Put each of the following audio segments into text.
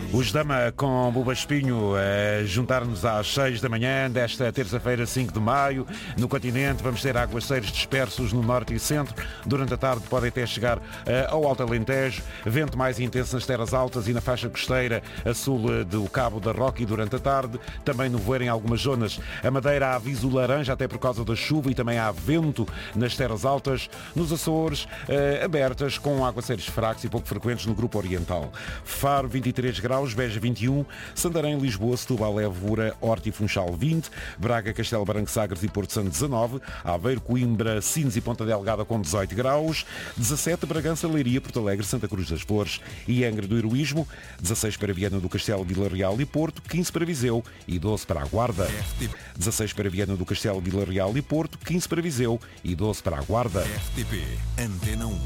Os Dama com Buba Espinho a juntar-nos às 6 da manhã desta terça-feira, 5 de maio. No continente vamos ter aguaceiros dispersos no norte e centro. Durante a tarde podem até chegar ao Alto Alentejo. Vento mais intenso nas terras altas e na faixa costeira a sul do Cabo da Roca. E durante a tarde também nevoeiro em algumas zonas. A Madeira há aviso laranja até por causa da chuva e também há vento nas terras altas. Nos Açores, abertas com aguaceiros fracos e pouco frequentes no grupo oriental. Faro 23 graus, Beja 21, Santarém, Lisboa, Setúbal, Évora, Horta e Funchal 20, Braga, Castelo Branco, Sagres e Porto Santo 19, Aveiro, Coimbra, Sines e Ponta Delgada com 18 graus, 17 Bragança, Leiria, Porto Alegre, Santa Cruz das Flores e Angra do Heroísmo, 16 para Viana do Castelo, Vila Real e Porto, 15 para Viseu e 12 para a Guarda. 16 para Viana do Castelo, Vila Real e Porto, 15 para Viseu e 12 para a Guarda. RTP Antena 1.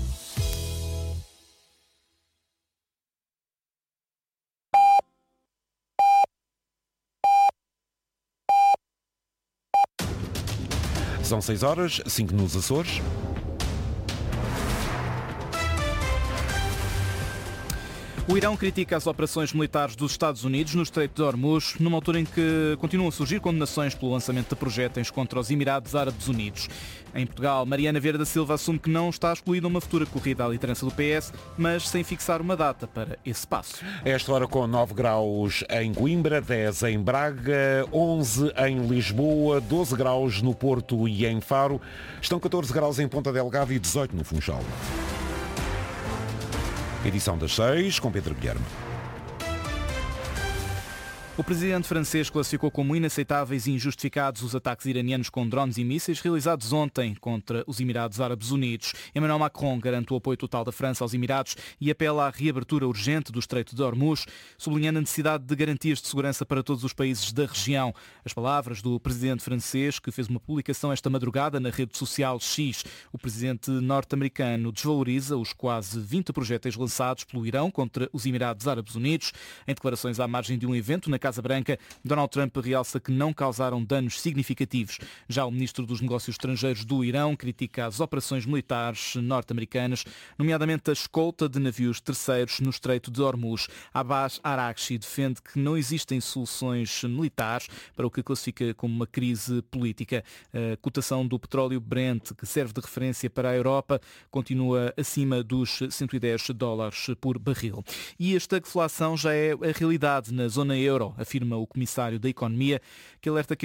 São 6 horas, 5 nos Açores. O Irão critica as operações militares dos Estados Unidos no Estreito de Hormuz, numa altura em que continuam a surgir condenações pelo lançamento de projéteis contra os Emirados Árabes Unidos. Em Portugal, Mariana Vieira da Silva assume que não está excluída uma futura corrida à liderança do PS, mas sem fixar uma data para esse passo. Esta hora com 9 graus em Coimbra, 10 em Braga, 11 em Lisboa, 12 graus no Porto e em Faro. Estão 14 graus em Ponta Delgada e 18 no Funchal. Edição das 6, com Pedro Guilherme. O presidente francês classificou como inaceitáveis e injustificados os ataques iranianos com drones e mísseis realizados ontem contra os Emirados Árabes Unidos. Emmanuel Macron garante o apoio total da França aos Emirados e apela à reabertura urgente do Estreito de Hormuz, sublinhando a necessidade de garantias de segurança para todos os países da região. As palavras do presidente francês, que fez uma publicação esta madrugada na rede social X. O presidente norte-americano desvaloriza os quase 20 projéteis lançados pelo Irão contra os Emirados Árabes Unidos. Em declarações à margem de um evento na Casa Branca, Donald Trump realça que não causaram danos significativos. Já o ministro dos Negócios Estrangeiros do Irão critica as operações militares norte-americanas, nomeadamente a escolta de navios terceiros no Estreito de Hormuz. Abbas Araghchi defende que não existem soluções militares para o que classifica como uma crise política. A cotação do petróleo Brent, que serve de referência para a Europa, continua acima dos $110 por barril. E a estagflação já é a realidade na zona euro, afirma o comissário da Economia, que alerta que